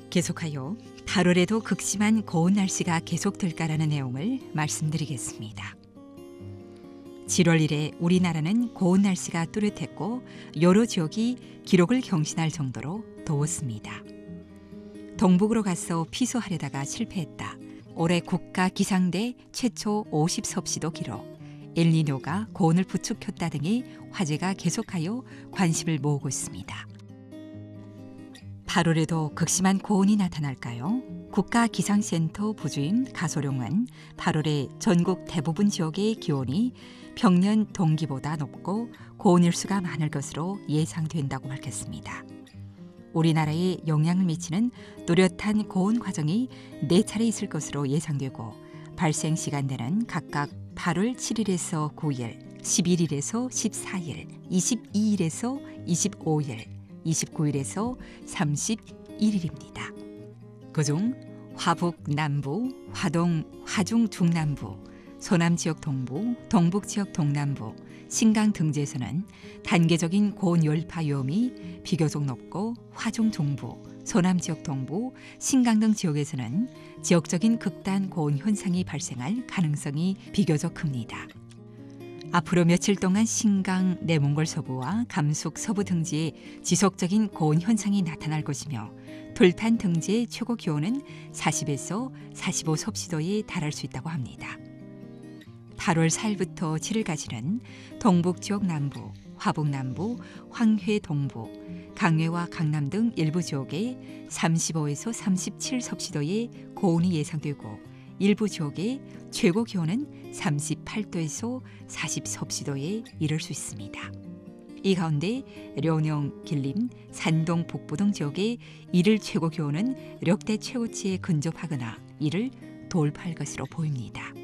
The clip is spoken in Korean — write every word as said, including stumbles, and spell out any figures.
계속하여 팔월에도 극심한 고온 날씨가 계속될까라는 내용을 말씀드리겠습니다. 칠월 일에 우리나라는 고온 날씨가 뚜렷했고 여러 지역이 기록을 경신할 정도로 더웠습니다. 동북으로 가서 피소하려다가 실패했다. 올해 국가기상대 최초 오십 섭씨도 기록, 엘니뇨가 고온을 부추겼다 등의 화제가 계속하여 관심을 모으고 있습니다. 팔월에도 극심한 고온이 나타날까요? 국가기상센터 부주임 가소룡은 팔월에 전국 대부분 지역의 기온이 평년 동기보다 높고 고온일수가 많을 것으로 예상된다고 밝혔습니다. 우리나라에 영향을 미치는 뚜렷한 고온 과정이 네 차례 있을 것으로 예상되고 발생 시간대는 각각 팔월 칠일에서 구일, 십일일에서 십사일, 이십이일에서 이십오일, 이십구일에서 삼십일일입니다. 그중 화북 남부, 화동, 화중 중남부, 소남 지역 동부, 동북 지역 동남부, 신강 등지에서는 단계적인 고온 열파 위험이 비교적 높고 화중 중부, 소남 지역 동부, 신강 등 지역에서는 지역적인 극단 고온 현상이 발생할 가능성이 비교적 큽니다. 앞으로 며칠 동안 신강, 내몽골 서부와 감숙 서부 등지에 지속적인 고온 현상이 나타날 것이며 돌판 등지의 최고 기온은 사십에서 사십오 섭씨도에 달할 수 있다고 합니다. 팔월 사일부터 칠일까지는 동북 지역 남부, 화북 남부, 황해 동부, 강해와 강남 등 일부 지역에 삼십오에서 삼십칠 섭씨도의 고온이 예상되고 일부 지역의 최고 기온은 삼십팔도에서 사십 섭씨도에 이를 수 있습니다. 이 가운데 려녕, 길림, 산동 북부 등 지역의 일일 최고 기온은 역대 최고치에 근접하거나 이를 돌파할 것으로 보입니다.